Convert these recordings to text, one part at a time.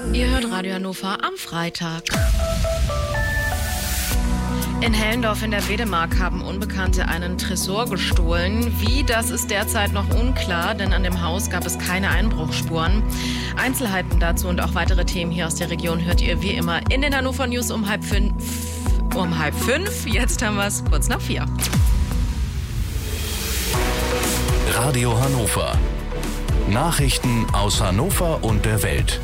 Ihr hört Radio Hannover am Freitag. In Hellendorf in der Wedemark haben Unbekannte einen Tresor gestohlen. Wie, das ist derzeit noch unklar, denn an dem Haus gab es keine Einbruchsspuren. Einzelheiten dazu und auch weitere Themen hier aus der Region hört ihr wie immer in den Hannover News um halb fünf. Jetzt haben wir es kurz nach 4. Radio Hannover. Nachrichten aus Hannover und der Welt.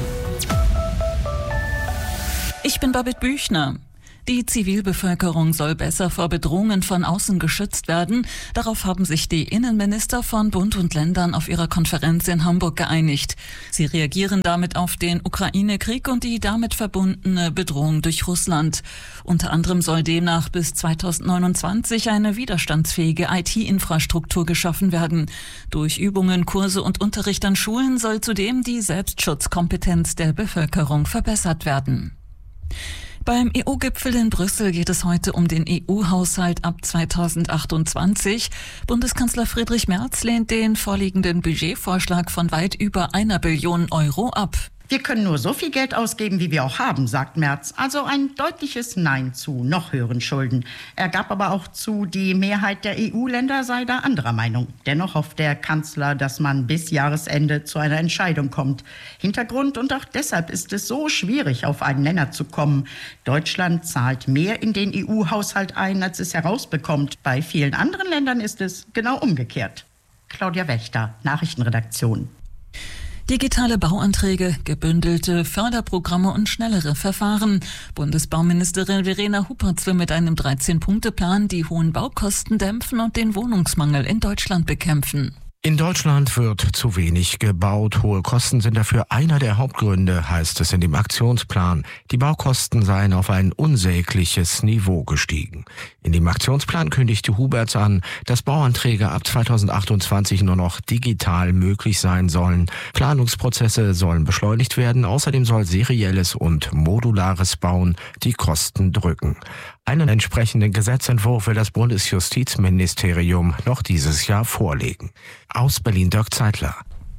Ich bin Babette Büchner. Die Zivilbevölkerung soll besser vor Bedrohungen von außen geschützt werden. Darauf haben sich die Innenminister von Bund und Ländern auf ihrer Konferenz in Hamburg geeinigt. Sie reagieren damit auf den Ukraine-Krieg und die damit verbundene Bedrohung durch Russland. Unter anderem soll demnach bis 2029 eine widerstandsfähige IT-Infrastruktur geschaffen werden. Durch Übungen, Kurse und Unterricht an Schulen soll zudem die Selbstschutzkompetenz der Bevölkerung verbessert werden. Beim EU-Gipfel in Brüssel geht es heute um den EU-Haushalt ab 2028. Bundeskanzler Friedrich Merz lehnt den vorliegenden Budgetvorschlag von weit über 1 Billion Euro ab. Wir können nur so viel Geld ausgeben, wie wir auch haben, sagt Merz. Also ein deutliches Nein zu noch höheren Schulden. Er gab aber auch zu, die Mehrheit der EU-Länder sei da anderer Meinung. Dennoch hofft der Kanzler, dass man bis Jahresende zu einer Entscheidung kommt. Hintergrund und auch deshalb ist es so schwierig, auf einen Nenner zu kommen. Deutschland zahlt mehr in den EU-Haushalt ein, als es herausbekommt. Bei vielen anderen Ländern ist es genau umgekehrt. Claudia Wächter, Nachrichtenredaktion. Digitale Bauanträge, gebündelte Förderprogramme und schnellere Verfahren. Bundesbauministerin Verena Huppertz will mit einem 13-Punkte-Plan die hohen Baukosten dämpfen und den Wohnungsmangel in Deutschland bekämpfen. In Deutschland wird zu wenig gebaut. Hohe Kosten sind dafür einer der Hauptgründe, heißt es in dem Aktionsplan. Die Baukosten seien auf ein unsägliches Niveau gestiegen. In dem Aktionsplan kündigte Hubertz an, dass Bauanträge ab 2028 nur noch digital möglich sein sollen. Planungsprozesse sollen beschleunigt werden. Außerdem soll serielles und modulares Bauen die Kosten drücken. Einen entsprechenden Gesetzentwurf will das Bundesjustizministerium noch dieses Jahr vorlegen. Aus Berlin Dirk Zeitler.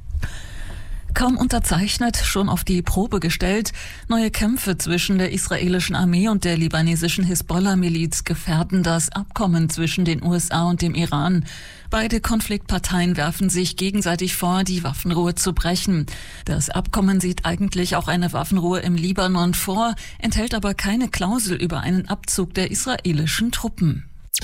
Kaum unterzeichnet, schon auf die Probe gestellt. Neue Kämpfe zwischen der israelischen Armee und der libanesischen Hisbollah-Miliz gefährden das Abkommen zwischen den USA und dem Iran. Beide Konfliktparteien werfen sich gegenseitig vor, die Waffenruhe zu brechen. Das Abkommen sieht eigentlich auch eine Waffenruhe im Libanon vor, enthält aber keine Klausel über einen Abzug der israelischen Truppen.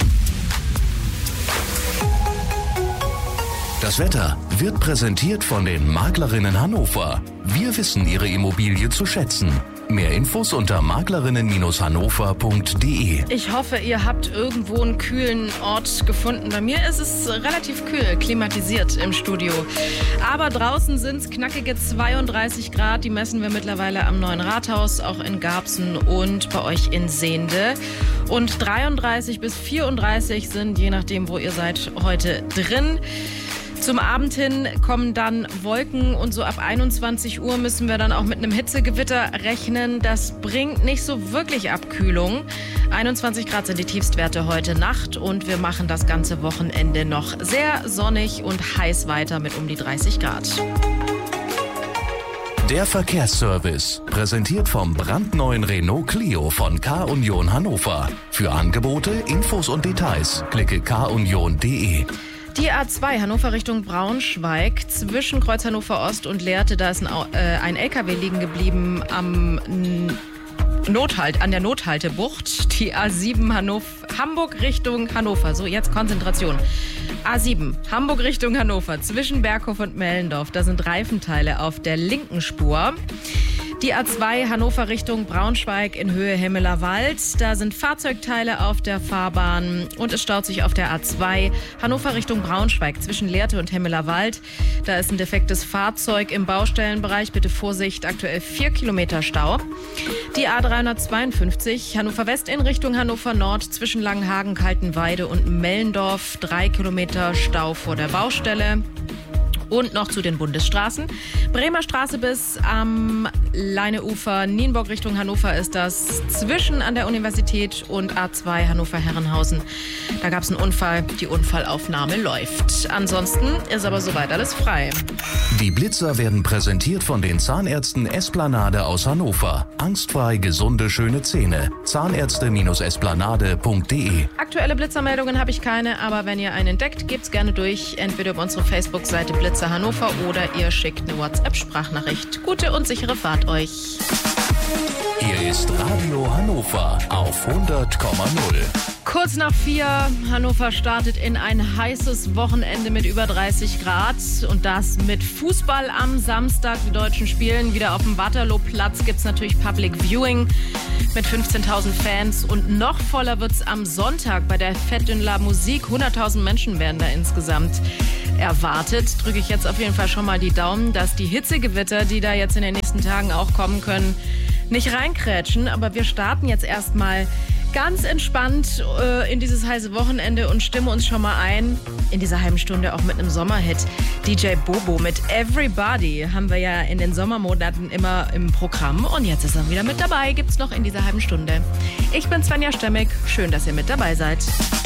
Das Wetter wird präsentiert von den Maklerinnen Hannover. Wir wissen Ihre Immobilie zu schätzen. Mehr Infos unter maklerinnen-hannover.de. Ich hoffe, ihr habt irgendwo einen kühlen Ort gefunden. Bei mir ist es relativ kühl, klimatisiert im Studio. Aber draußen sind es knackige 32 Grad. Die messen wir mittlerweile am Neuen Rathaus, auch in Garbsen und bei euch in Sehnde. Und 33 bis 34 sind, je nachdem, wo ihr seid, heute drin. Zum Abend hin kommen dann Wolken und so ab 21 Uhr müssen wir dann auch mit einem Hitzegewitter rechnen. Das bringt nicht so wirklich Abkühlung. 21 Grad sind die Tiefstwerte heute Nacht und wir machen das ganze Wochenende noch sehr sonnig und heiß weiter mit um die 30 Grad. Der Verkehrsservice, präsentiert vom brandneuen Renault Clio von K-Union Hannover. Für Angebote, Infos und Details klicke kunion.de. Die A2 Hannover Richtung Braunschweig zwischen Kreuz Hannover Ost und Lehrte, da ist ein LKW liegen geblieben an der Nothaltebucht. Die A7 Hamburg Richtung Hannover. So, jetzt Konzentration. A7 Hamburg Richtung Hannover zwischen Berghof und Mellendorf. Da sind Reifenteile auf der linken Spur. Die A2 Hannover Richtung Braunschweig in Höhe Hemmeler Wald. Da sind Fahrzeugteile auf der Fahrbahn und es staut sich auf der A2 Hannover Richtung Braunschweig zwischen Lehrte und Hemmeler Wald. Da ist ein defektes Fahrzeug im Baustellenbereich. Bitte Vorsicht, aktuell 4 Kilometer Stau. Die A352 Hannover West in Richtung Hannover Nord zwischen Langenhagen, Kaltenweide und Mellendorf. 3 Kilometer Stau vor der Baustelle. Und noch zu den Bundesstraßen. Bremer Straße bis am Leineufer, Nienburg Richtung Hannover ist das. Zwischen an der Universität und A2 Hannover-Herrenhausen. Da gab es einen Unfall. Die Unfallaufnahme läuft. Ansonsten ist aber soweit alles frei. Die Blitzer werden präsentiert von den Zahnärzten Esplanade aus Hannover. Angstfrei gesunde, schöne Zähne. Zahnärzte-esplanade.de. Aktuelle Blitzermeldungen habe ich keine, aber wenn ihr einen entdeckt, gebt's gerne durch. Entweder über unsere Facebook-Seite Blitzer Hannover oder ihr schickt eine WhatsApp-Sprachnachricht. Gute und sichere Fahrt euch. Hier ist Radio Hannover auf 100,0. Kurz nach 4, Hannover startet in ein heißes Wochenende mit über 30 Grad und das mit Fußball am Samstag. Die Deutschen spielen wieder auf dem Waterloo-Platz, gibt es natürlich Public Viewing mit 15.000 Fans und noch voller wird es am Sonntag bei der Fête de la Musique. 100.000 Menschen werden da insgesamt erwartet. Drücke ich jetzt auf jeden Fall schon mal die Daumen, dass die Hitzegewitter, die da jetzt in den nächsten Tagen auch kommen können, nicht reinkrätschen. Aber wir starten jetzt erstmal ganz entspannt in dieses heiße Wochenende und stimmen uns schon mal ein in dieser halben Stunde auch mit einem Sommerhit. DJ Bobo mit Everybody haben wir ja in den Sommermonaten immer im Programm und jetzt ist er wieder mit dabei. Gibt's noch in dieser halben Stunde. Ich bin Svenja Stemmig. Schön, dass ihr mit dabei seid.